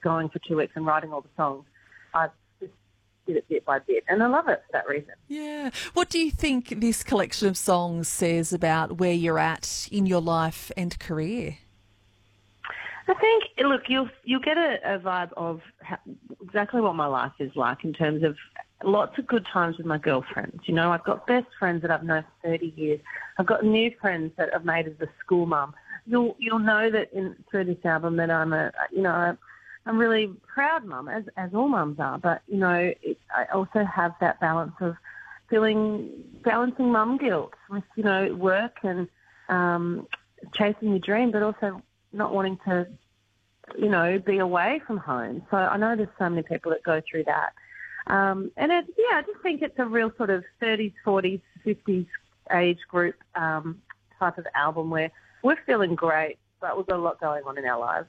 going for 2 weeks and writing all the songs. I just did it bit by bit, and I love it for that reason. Yeah. What do you think this collection of songs says about where you're at in your life and career? I think, look, you'll get a vibe of exactly what my life is like in terms of lots of good times with my girlfriends. You know, I've got best friends that I've known for 30 years. I've got new friends that I've made as a school mum. You'll know that through this album that I'm I'm really proud mum, as all mums are. But you know, I also have that balance of balancing mum guilt with work and chasing your dream, but also not wanting to be away from home. So I know there's so many people that go through that. I just think it's a real sort of 30s, 40s, 50s age group type of album where we're feeling great, but we've got a lot going on in our lives.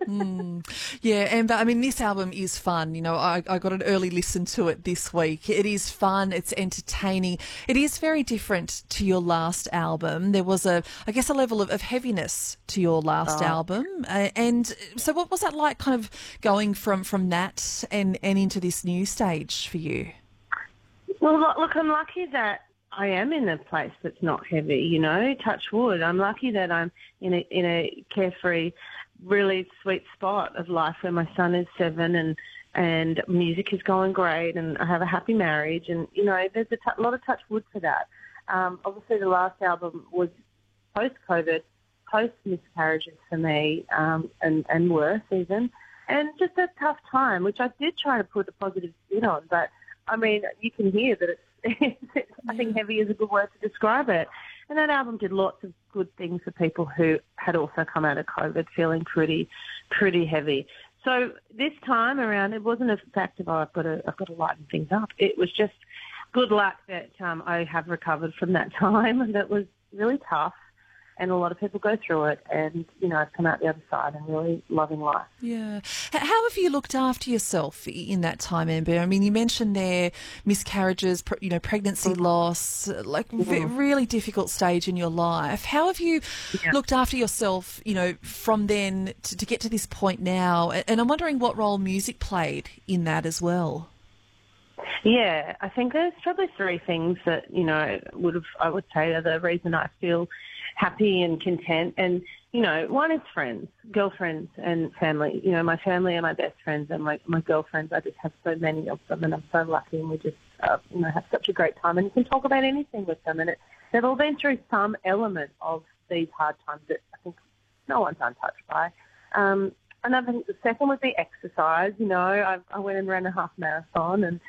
Yeah, Amber, I mean, this album is fun. You know, I got an early listen to it this week. It is fun. It's entertaining. It is very different to your last album. There was a level of heaviness to your last album. And so what was that like kind of going from that and into this new stage for you? Well, look, I'm lucky that I am in a place that's not heavy, touch wood. I'm lucky that I'm in a carefree, really sweet spot of life where my son is 7 and music is going great and I have a happy marriage and, there's a lot of touch wood for that. Obviously the last album was post-COVID, post-miscarriages for me and worse even, and just a tough time, which I did try to put a positive spin on, but, I mean, you can hear that it's I think heavy is a good word to describe it. And that album did lots of good things for people who had also come out of COVID feeling pretty heavy. So this time around, it wasn't a fact of, I've got to lighten things up. It was just good luck that I have recovered from that time. That was really tough. And a lot of people go through it and, I've come out the other side and really loving life. Yeah. How have you looked after yourself in that time, Amber? I mean, you mentioned there miscarriages, pregnancy loss, really difficult stage in your life. How have you looked after yourself, from then to get to this point now? And I'm wondering what role music played in that as well. Yeah, I think there's probably 3 things that, I would say are the reason I feel happy and content. And, one is friends, girlfriends and family. My family are my best friends and my girlfriends. I just have so many of them and I'm so lucky and we just, have such a great time. And you can talk about anything with them. And they've all been through some element of these hard times that I think no one's untouched by. And I think the second would be exercise. I went and ran a half marathon and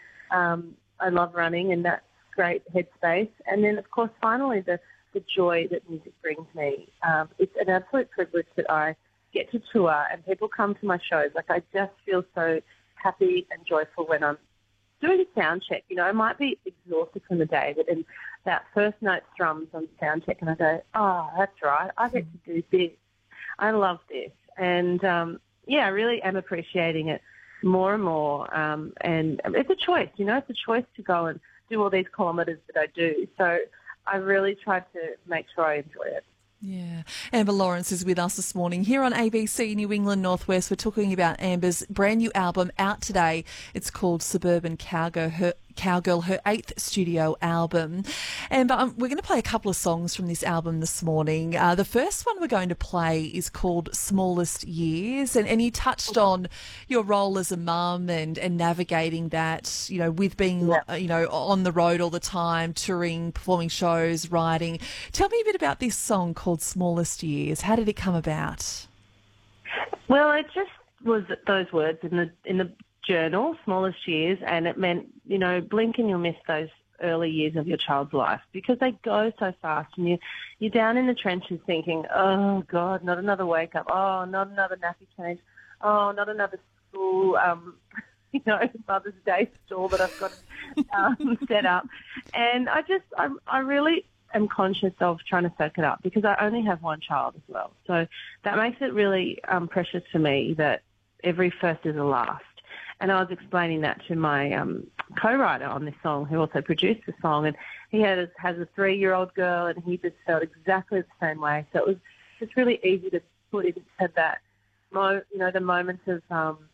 I love running and that's great headspace. And then, of course, finally, the joy that music brings me. It's an absolute privilege that I get to tour and people come to my shows. Like, I just feel so happy and joyful when I'm doing a sound check. I might be exhausted from the day, but in that first note strums on sound check and I go, oh, that's right, I get to do this. I love this. And, I really am appreciating it more and more. And it's a choice, it's a choice to go and do all these kilometres that I do. So I really tried to make sure I enjoy it. Yeah. Amber Lawrence is with us this morning here on ABC New England Northwest. We're talking about Amber's brand new album out today. It's called Suburban Cowgirl, her 8th studio album. And we're going to play a couple of songs from this album this morning. The first one we're going to play is called Smallest Years. And you touched on your role as a mum and navigating that, with being, on the road all the time, touring, performing shows, writing. Tell me a bit about this song called Smallest Years. How did it come about? Well, it just was those words in the journal, Smallest Years, and it meant, blink and you'll miss those early years of your child's life because they go so fast and you're down in the trenches thinking, oh, God, not another wake-up, oh, not another nappy change, oh, not another school, Mother's Day stall that I've got set up. And I really am conscious of trying to soak it up because I only have one child as well. So that makes it really precious for me that every first is a last. And I was explaining that to my co-writer on this song who also produced the song. And he has a 3-year-old girl and he just felt exactly the same way. So it was just really easy to put into that, the moments of